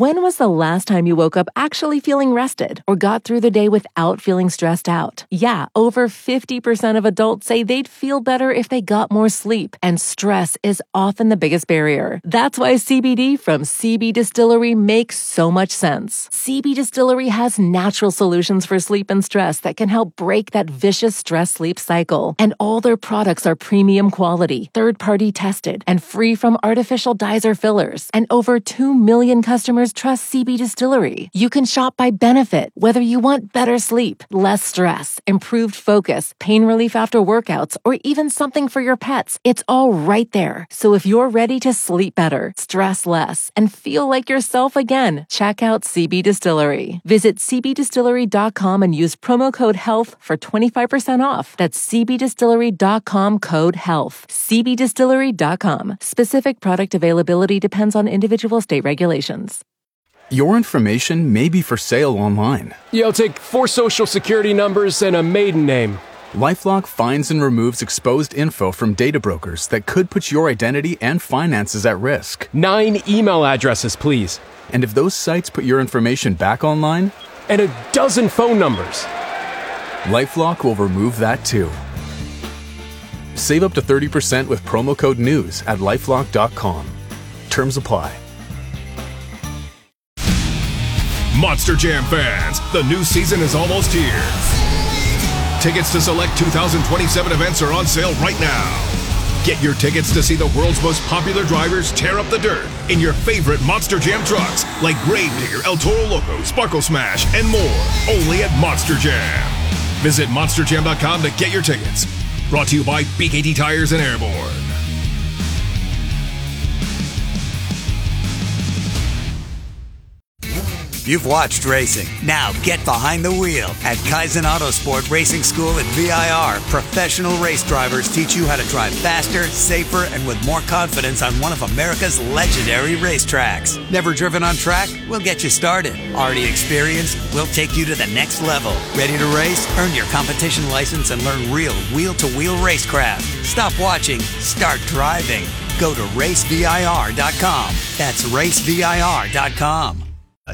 When was the last time you woke up actually feeling rested or got through the day without feeling stressed out? Yeah, over 50% of adults say they'd feel better if they got more sleep, and stress is often the biggest barrier. That's why CBD from CB Distillery makes so much sense. CB Distillery has natural solutions for sleep and stress that can help break that vicious stress-sleep cycle. And all their products are premium quality, third-party tested, and free from artificial dyes or fillers. And over 2 million customers trust CB Distillery. You can shop by benefit, whether you want better sleep, less stress, improved focus, pain relief after workouts, or even something for your pets. It's all right there. So if you're ready to sleep better, stress less, and feel like yourself again, check out CB Distillery. Visit cbdistillery.com and use promo code HEALTH for 25% off. That's cbdistillery.com, code HEALTH. cbdistillery.com. Specific product availability depends on individual state regulations. Your information may be for sale online. Yeah, I'll take 4 social security numbers and a maiden name. LifeLock finds and removes exposed info from data brokers that could put your identity and finances at risk. 9 email addresses, please. And if those sites put your information back online? And a dozen phone numbers. LifeLock will remove that too. Save up to 30% with promo code NEWS at LifeLock.com. Terms apply. Monster Jam fans, the new season is almost here. Tickets to select 2027 events are on sale right now. Get your tickets to see the world's most popular drivers tear up the dirt in your favorite Monster Jam trucks like Gravedigger, El Toro Loco, Sparkle Smash, and more, only at Monster Jam. Visit monsterjam.com to get your tickets. Brought to you by BKT Tires and Airborne. You've watched racing. Now get behind the wheel. At Kaizen Autosport Racing School at VIR, professional race drivers teach you how to drive faster, safer, and with more confidence on one of America's legendary racetracks. Never driven on track? We'll get you started. Already experienced? We'll take you to the next level. Ready to race? Earn your competition license and learn real wheel-to-wheel racecraft. Stop watching. Start driving. Go to racevir.com. That's racevir.com.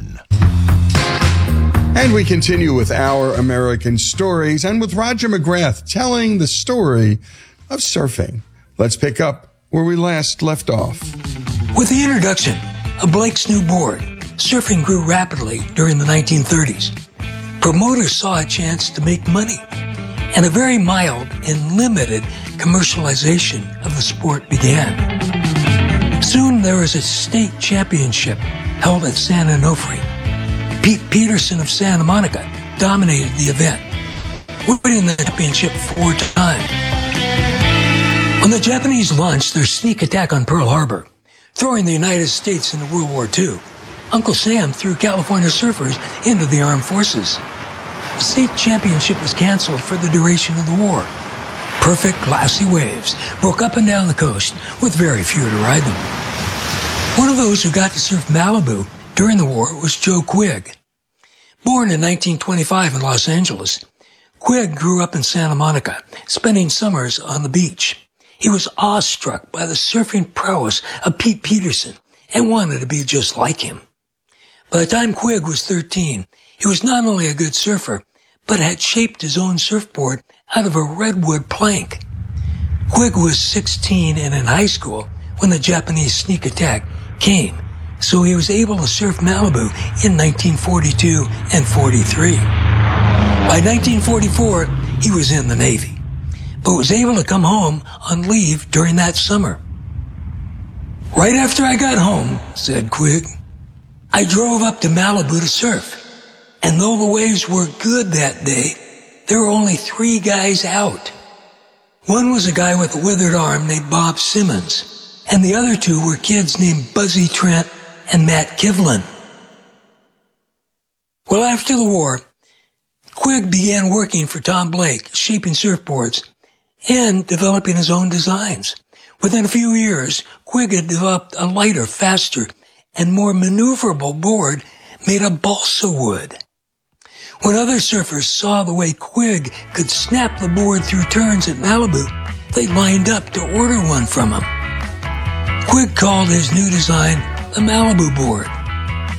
And we continue with Our American Stories and with Roger McGrath telling the story of surfing. Let's pick up where we last left off. With the introduction of Blake's new board, surfing grew rapidly during the 1930s. Promoters saw a chance to make money, and a very mild and limited commercialization of the sport began. Soon there was a state championship held at San Onofre. Pete Peterson of Santa Monica dominated the event, winning the championship 4 times. When the Japanese launched their sneak attack on Pearl Harbor, throwing the United States into World War II, Uncle Sam threw California surfers into the armed forces. The state championship was canceled for the duration of the war. Perfect glassy waves broke up and down the coast with very few to ride them. One of those who got to surf Malibu during the war was Joe Quigg. Born in 1925 in Los Angeles, Quigg grew up in Santa Monica, spending summers on the beach. He was awestruck by the surfing prowess of Pete Peterson and wanted to be just like him. By the time Quigg was 13, he was not only a good surfer, but had shaped his own surfboard out of a redwood plank. Quigg was 16 and in high school when the Japanese sneak attack came, so he was able to surf Malibu in 1942 and 43. By 1944, he was in the Navy, but was able to come home on leave during that summer. Right after I got home, said Quigg, I drove up to Malibu to surf, and though the waves were good that day, there were only 3 guys out. One was a guy with a withered arm named Bob Simmons, and the other 2 were kids named Buzzy Trent and Matt Kivlin. Well, after the war, Quigg began working for Tom Blake, shaping surfboards and developing his own designs. Within a few years, Quigg had developed a lighter, faster, and more maneuverable board made of balsa wood. When other surfers saw the way Quigg could snap the board through turns at Malibu, they lined up to order one from him. Quigg called his new design the Malibu board,